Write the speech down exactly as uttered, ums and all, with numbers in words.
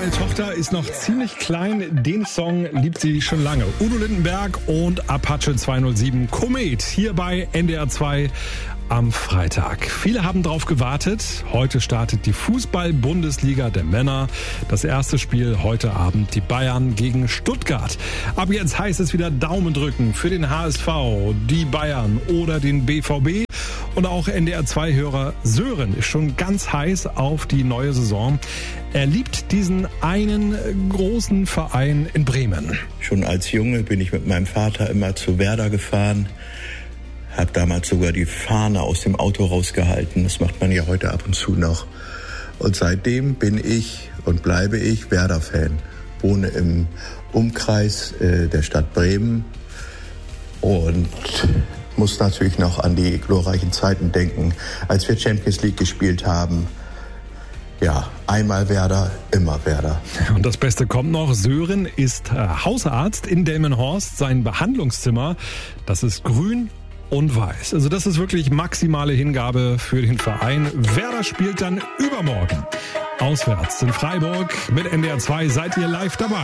Meine Tochter ist noch ziemlich klein, den Song liebt sie schon lange. Udo Lindenberg und Apache zweihundertsieben Komet hier bei N D R zwei am Freitag. Viele haben drauf gewartet. Heute startet die Fußball-Bundesliga der Männer. Das erste Spiel heute Abend die Bayern gegen Stuttgart. Ab jetzt heißt es wieder Daumen drücken für den H S V, die Bayern oder den B V B. Und auch N D R zwei Hörer Sören ist schon ganz heiß auf die neue Saison. Er liebt diesen einen großen Verein in Bremen. Schon als Junge bin ich mit meinem Vater immer zu Werder gefahren. Hab damals sogar die Fahne aus dem Auto rausgehalten. Das macht man ja heute ab und zu noch. Und seitdem bin ich und bleibe ich Werder-Fan. Wohne im Umkreis äh, der Stadt Bremen und muss natürlich noch an die glorreichen Zeiten denken, als wir Champions League gespielt haben. Ja, einmal Werder, immer Werder. Und das Beste kommt noch. Sören ist Hausarzt in Delmenhorst. Sein Behandlungszimmer, das ist grün und weiß. Also das ist wirklich maximale Hingabe für den Verein. Werder spielt dann übermorgen auswärts in Freiburg. Mit N D R zwei seid ihr live dabei.